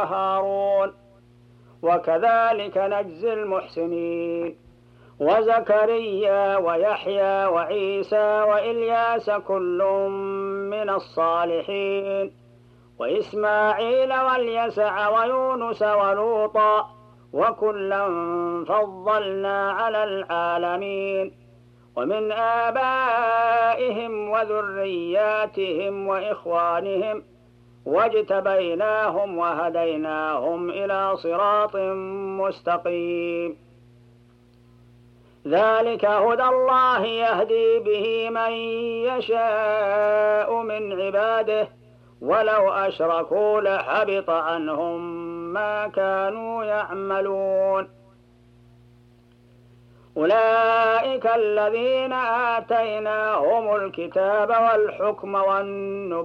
هارون وكذلك نجزي المحسنين. وزكريا ويحيى وعيسى وإلياس كل من الصالحين وإسماعيل واليسع ويونس ولوطا وكلا فضلنا على العالمين. ومن آبائهم وذرياتهم وإخوانهم واجتبيناهم وهديناهم إلى صراط مستقيم. ذلك هدى الله يهدي به من يشاء من عباده ولو أشركوا لحبط عنهم ما كانوا يعملون. أولئك الذين آتيناهم الكتاب والحكم والنبوة